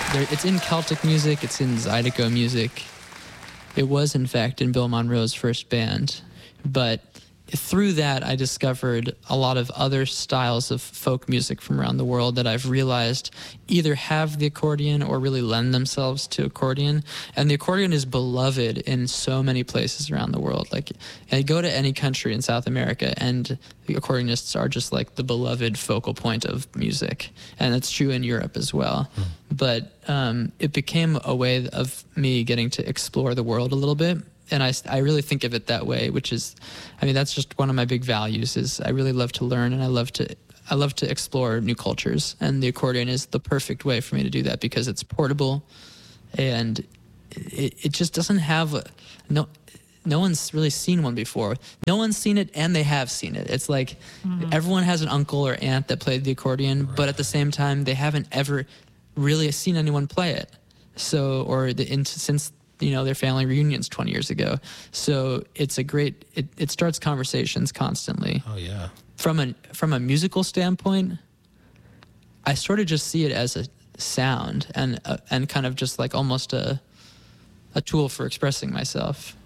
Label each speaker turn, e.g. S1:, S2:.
S1: It's in Celtic music, it's in Zydeco music. It was, in fact, in Bill Monroe's first band. But through that, I discovered a lot of other styles of folk music from around the world that I've realized either have the accordion or really lend themselves to accordion. And the accordion is beloved in so many places around the world. Like, I go to any country in South America, and the accordionists are just like the beloved focal point of music. And that's true in Europe as well. But it became a way of me getting to explore the world a little bit. And I really think of it that way, which is, I mean, that's just one of my big values is I really love to learn, and I love to explore new cultures. And the accordion is the perfect way for me to do that because it's portable, and it just doesn't have, no one's really seen one before. No one's seen it, and they have seen it. It's like everyone has an uncle or aunt that played the accordion, but at the same time, they haven't ever really seen anyone play it. So, since their family reunions 20 years ago. So it's a great, it starts conversations constantly.
S2: Oh yeah.
S1: From a musical standpoint, I sort of just see it as a sound and kind of just like almost a tool for expressing myself.